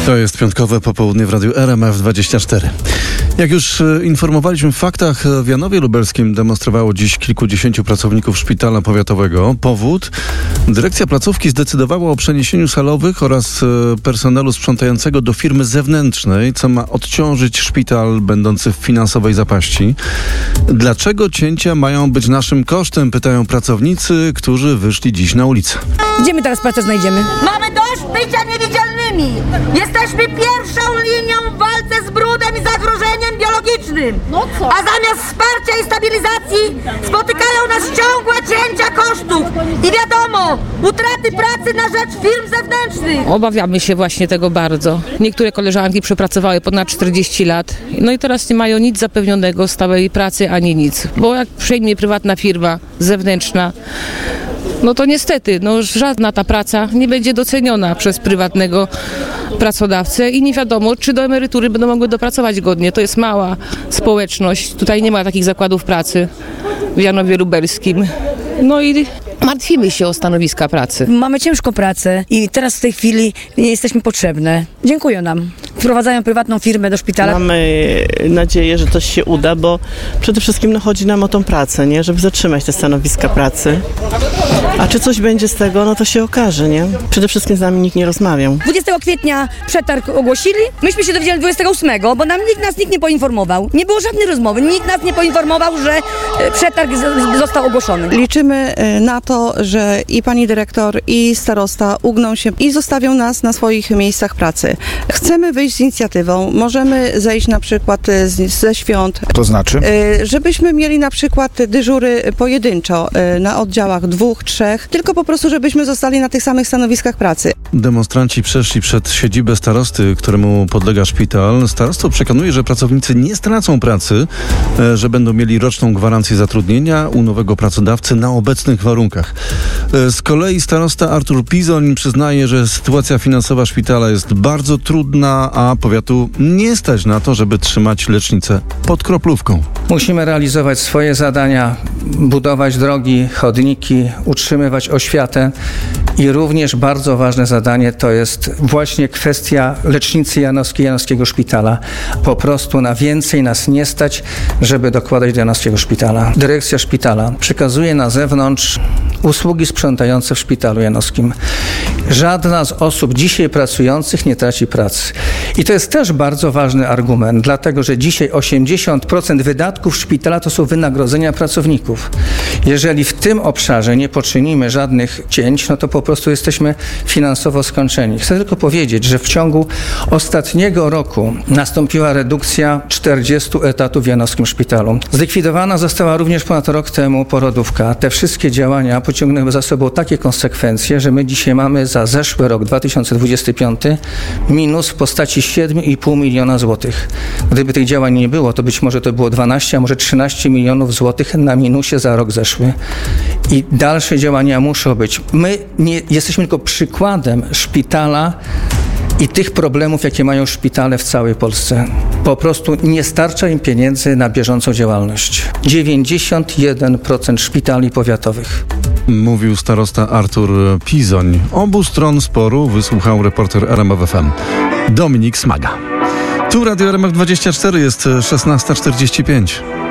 To jest piątkowe popołudnie w Radiu RMF24. Jak już informowaliśmy w faktach, w Janowie Lubelskim demonstrowało dziś kilkudziesięciu pracowników szpitala powiatowego. Powód? Dyrekcja placówki zdecydowała o przeniesieniu salowych oraz personelu sprzątającego do firmy zewnętrznej, co ma odciążyć szpital będący w finansowej zapaści. Dlaczego cięcia mają być naszym kosztem? Pytają pracownicy, którzy wyszli dziś na ulicę. Gdzie my teraz pracę znajdziemy? Mamy dość bycia niewidzialnymi. Jesteśmy pierwszą linią w walce z brudem i zagrożeniem biologicznym. A zamiast wsparcia i stabilizacji spotykają nas ciągłe cięcia kosztów i wiadomo, utraty pracy na rzecz firm zewnętrznych. Obawiamy się właśnie tego bardzo. Niektóre koleżanki przepracowały ponad 40 lat, no i teraz nie mają nic zapewnionego, stałej pracy ani nic. Bo jak przejmie prywatna firma zewnętrzna, no to niestety, żadna ta praca nie będzie doceniona przez prywatnego pracodawcę i nie wiadomo, czy do emerytury będą mogły dopracować godnie. To jest mała społeczność, tutaj nie ma takich zakładów pracy w Janowie Lubelskim. No i martwimy się o stanowiska pracy. Mamy ciężką pracę i teraz w tej chwili nie jesteśmy potrzebne. Dziękują nam. Wprowadzają prywatną firmę do szpitala. Mamy nadzieję, że coś się uda, bo przede wszystkim chodzi nam o tą pracę, nie? Żeby zatrzymać te stanowiska pracy. A czy coś będzie z tego, to się okaże, nie? Przede wszystkim z nami nikt nie rozmawiał. 20 kwietnia przetarg ogłosili. Myśmy się dowiedzieli 28, bo nas nikt nie poinformował. Nie było żadnej rozmowy. Nikt nas nie poinformował, że przetarg został ogłoszony. Liczymy na to, że i pani dyrektor, i starosta ugną się i zostawią nas na swoich miejscach pracy. Chcemy wyjść z inicjatywą. Możemy zejść na przykład ze świąt. To znaczy? Żebyśmy mieli na przykład dyżury pojedynczo na oddziałach 2, 3, tylko po prostu, żebyśmy zostali na tych samych stanowiskach pracy. Demonstranci przeszli przed siedzibę starosty, któremu podlega szpital. Starosta przekonuje, że pracownicy nie stracą pracy, że będą mieli roczną gwarancję zatrudnienia u nowego pracodawcy na obecnych warunkach. Z kolei starosta Artur Pizoń przyznaje, że sytuacja finansowa szpitala jest bardzo trudna, a powiatu nie stać na to, żeby trzymać lecznicę pod kroplówką. Musimy realizować swoje zadania, budować drogi, chodniki, utrzymywać oświatę i również bardzo ważne zadanie to jest właśnie kwestia lecznicy janowskiej, janowskiego szpitala. Po prostu na więcej nas nie stać, żeby dokładać do janowskiego szpitala. Dyrekcja szpitala przekazuje na zewnątrz usługi sprzątające w szpitalu janowskim. Żadna z osób dzisiaj pracujących nie traci pracy. I to jest też bardzo ważny argument, dlatego że dzisiaj 80% wydatków szpitala to są wynagrodzenia pracowników. Jeżeli w tym obszarze nie poczynimy żadnych cięć, to po prostu jesteśmy finansowo skończeni. Chcę tylko powiedzieć, że w ciągu ostatniego roku nastąpiła redukcja 40 etatów w janowskim szpitalu. Zlikwidowana została również ponad rok temu porodówka. Te wszystkie działania pociągnęły za sobą takie konsekwencje, że my dzisiaj mamy za zeszły rok 2025 minus w postaci 7,5 miliona złotych. Gdyby tych działań nie było, to być może to było 12, a może 13 milionów złotych na minusie za rok zeszły. I dalsze działania muszą być. My nie jesteśmy tylko przykładem szpitala i tych problemów, jakie mają szpitale w całej Polsce. Po prostu nie starcza im pieniędzy na bieżącą działalność. 91% szpitali powiatowych. Mówił starosta Artur Pizoń. Obu stron sporu wysłuchał reporter RMF FM Dominik Smaga. Tu Radio RMF24 jest 16:45.